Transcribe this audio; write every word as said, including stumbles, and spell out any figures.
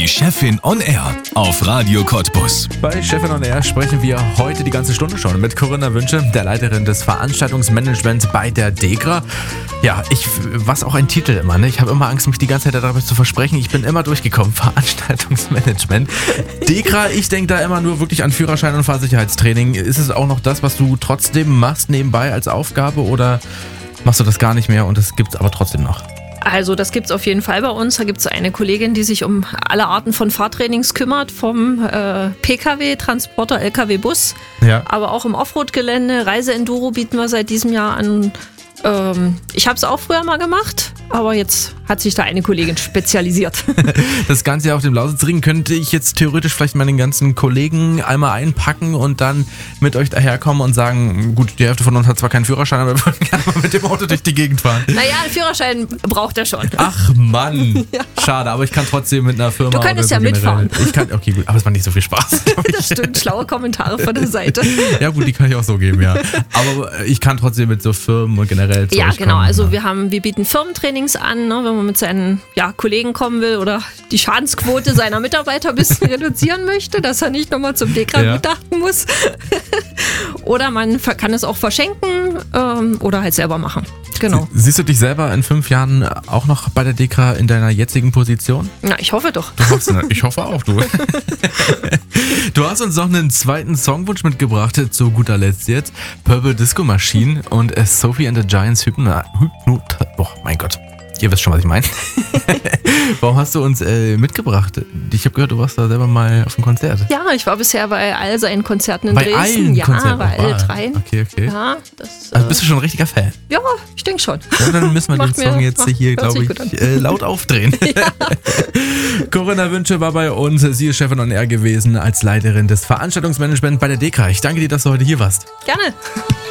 Die Chefin on Air auf Radio Cottbus. Bei Chefin on Air sprechen wir heute die ganze Stunde schon mit Corinna Wünsche, der Leiterin des Veranstaltungsmanagements bei der DEKRA. Ja, ich, was auch ein Titel immer, ne? Ich habe immer Angst, mich die ganze Zeit darüber zu versprechen. Ich bin immer durchgekommen, Veranstaltungsmanagement. DEKRA, ich denke da immer nur wirklich an Führerschein und Fahrsicherheitstraining. Ist es auch noch das, was du trotzdem machst nebenbei als Aufgabe oder machst du das gar nicht mehr und das gibt es aber trotzdem noch? Also das gibt es auf jeden Fall bei uns. Da gibt es eine Kollegin, die sich um alle Arten von Fahrtrainings kümmert, vom äh, P K W, Transporter, L K W-Bus, Ja. aber auch im Offroad-Gelände. Reise-Enduro bieten wir seit diesem Jahr an. Ähm, ich habe es auch früher mal gemacht, aber jetzt hat sich da eine Kollegin spezialisiert. Das Ganze auf dem Lausitzring könnte ich jetzt theoretisch vielleicht meinen ganzen Kollegen einmal einpacken und dann mit euch daherkommen und sagen, gut, die Hälfte von uns hat zwar keinen Führerschein, aber wir würden gerne mal mit dem Auto durch die Gegend fahren. Naja, einen Führerschein braucht er schon. Ach Mann, schade, aber ich kann trotzdem mit einer Firma... Du könntest oder so ja mitfahren. generell- Ich kann, okay, gut, aber es macht nicht so viel Spaß. Das stimmt, schlaue Kommentare von der Seite. Ja gut, die kann ich auch so geben, ja. Aber ich kann trotzdem mit so Firmen und generell zu Ja, euch genau. kommen. Also wir haben, wir bieten Firmentrainings an, ne, wenn man mit seinen ja, Kollegen kommen will oder die Schadensquote seiner Mitarbeiter ein bisschen reduzieren möchte, dass er nicht nochmal zum DEKRA-Gutachten muss. Oder man ver- kann es auch verschenken ähm, oder halt selber machen. Genau. Siehst du dich selber in fünf Jahren auch noch bei der DEKRA in deiner jetzigen Position? Na, ich hoffe doch. Du hoffst, ne? Ich hoffe auch, du. Du hast uns noch einen zweiten Songwunsch mitgebracht, zu guter Letzt jetzt. Purple Disco Machine und äh, Sophie and the Giants Hypno... Hypno oh mein Gott, ihr wisst schon, was ich meine. Warum hast du uns äh, mitgebracht? Ich habe gehört, du warst da selber mal auf dem Konzert. Ja, ich war bisher bei all seinen Konzerten in Bei Dresden. allen ja, Konzerten? bei alle Ah, dreien. Okay, okay. Ja, das, Also äh, bist du schon ein richtiger Fan? ja, ich denke schon. Ja, dann müssen wir den Macht mir- Song jetzt macht- hier, hört glaube sich gut an. ich, äh, laut aufdrehen. Corinna Wünsche war bei uns. Sie ist Chefin on Air gewesen als Leiterin des Veranstaltungsmanagements bei der DEKRA. Ich danke dir, dass du heute hier warst. Gerne.